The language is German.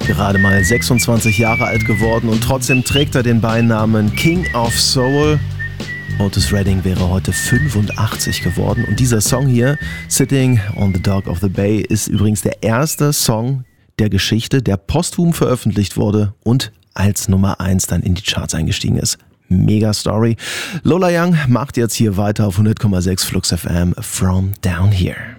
Gerade mal 26 Jahre alt geworden und trotzdem trägt er den Beinamen King of Soul. Otis Redding wäre heute 85 geworden und dieser Song hier, Sitting on the Dock of the Bay, ist übrigens der erste Song der Geschichte, der posthum veröffentlicht wurde und als Nummer 1 dann in die Charts eingestiegen ist. Mega Story. Lola Young macht jetzt hier weiter auf 100,6 Flux FM From Down Here.